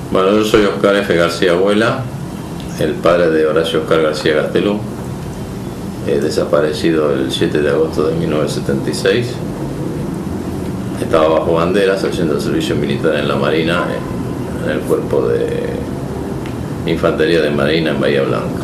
Bueno, yo soy Oscar F. García Abuela, el padre de Horacio Oscar García Gastelum, desaparecido el 7 de agosto de 1976. Estaba bajo banderas haciendo el servicio militar en la Marina, en el cuerpo de Infantería de Marina en Bahía Blanca.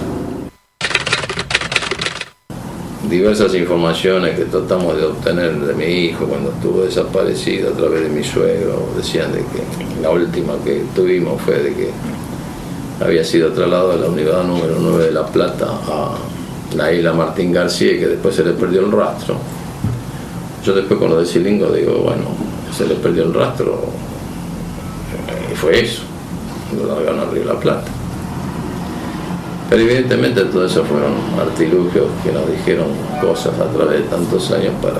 Diversas informaciones que tratamos de obtener de mi hijo cuando estuvo desaparecido a través de mi suegro decían de que la última que tuvimos fue de que había sido trasladado de la unidad número 9 de La Plata a la isla Martín García y que después se le perdió el rastro. Yo después con lo de Silingo digo, bueno, se le perdió el rastro y fue eso, lo largaron al río La Plata. Pero evidentemente todo eso fueron artilugios que nos dijeron cosas a través de tantos años para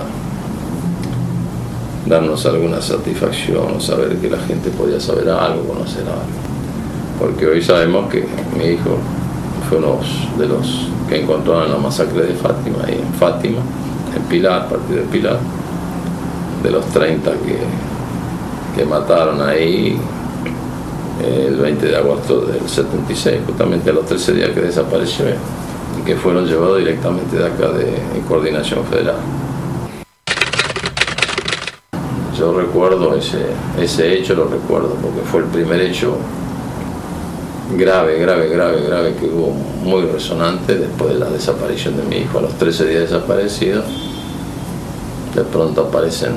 darnos alguna satisfacción o saber que la gente podía saber algo, conocer algo. Porque hoy sabemos que mi hijo fue uno de los que encontraron la masacre de Fátima, ahí en Fátima, en Pilar, partido de Pilar, de los 30 que mataron ahí el 20 de agosto del 76, justamente a los 13 días que desapareció y que fueron llevados directamente de acá de Coordinación Federal. Yo recuerdo ese hecho, lo recuerdo porque fue el primer hecho grave que hubo, muy resonante después de la desaparición de mi hijo. A los 13 días desaparecido, de pronto aparecen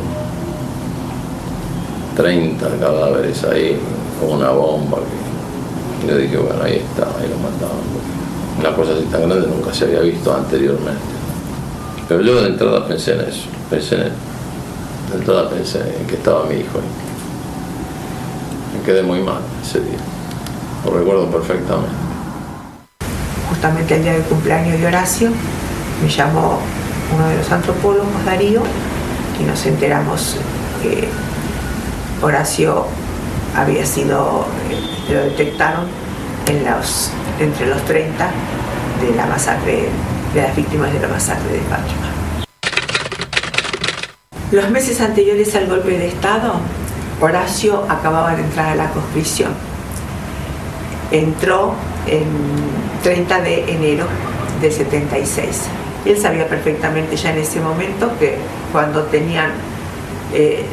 30 cadáveres ahí con una bomba y yo dije, bueno, ahí está, ahí lo mataban. Una cosa así tan grande nunca se había visto anteriormente. Pero yo de entrada pensé en eso, de entrada pensé en que estaba mi hijo ahí. Me quedé muy mal ese día, lo recuerdo perfectamente. Justamente el día del cumpleaños de Horacio me llamó uno de los antropólogos, Darío, y nos enteramos que Horacio había sido, lo detectaron entre los 30 de la masacre, de las víctimas de la masacre de Fátima. Los meses anteriores al golpe de Estado, Horacio acababa de entrar a la conscripción. Entró el 30 de enero de 76. Él sabía perfectamente ya en ese momento que cuando tenían